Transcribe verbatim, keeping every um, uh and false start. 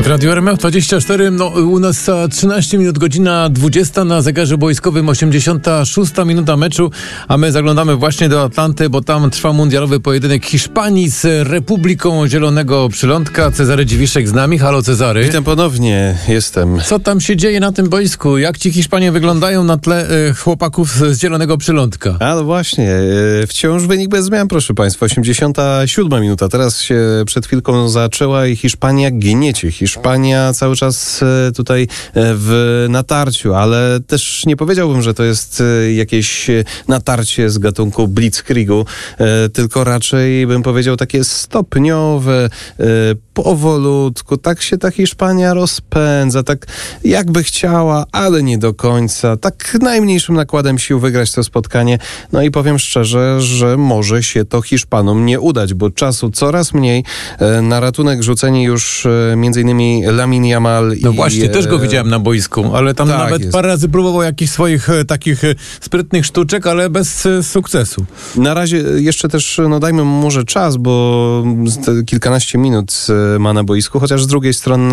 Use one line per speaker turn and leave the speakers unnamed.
Radio R M F dwadzieścia cztery, no u nas za trzynaście minut, godzina dwudziesta na zegarze boiskowym, osiemdziesiąta szósta minuta meczu, a my zaglądamy właśnie do Atlanty, bo tam trwa mundialowy pojedynek Hiszpanii z Republiką Zielonego Przylądka. Cezary Dziwiszek z nami. Halo Cezary.
Witam ponownie, jestem.
Co tam się dzieje na tym boisku? Jak ci Hiszpanie wyglądają na tle e, chłopaków z Zielonego Przylądka?
A no właśnie, e, wciąż wynik bez zmian, proszę państwa. osiemdziesiąta siódma minuta. Teraz się przed chwilką zaczęła i Hiszpania gniecie. Hiszpania cały czas e, tutaj e, w natarciu, ale też nie powiedziałbym, że to jest e, jakieś natarcie z gatunku blitzkriegu, e, tylko raczej bym powiedział takie stopniowe, e, powolutku. Tak się ta Hiszpania rozpędza, tak jakby chciała, ale nie do końca. Tak najmniejszym nakładem sił wygrać to spotkanie. No i powiem szczerze, że może się to Hiszpanom nie udać, bo czasu coraz mniej. E, na ratunek rzuceni już e, między innymi Lamine Yamal.
No
i,
właśnie, też go widziałem na boisku, ale tam
tak
nawet
jest.
parę razy próbował jakichś swoich e, takich e, sprytnych sztuczek, ale bez e, sukcesu.
Na razie jeszcze też, no dajmy mu może czas, bo te kilkanaście minut e, ma na boisku, chociaż z drugiej strony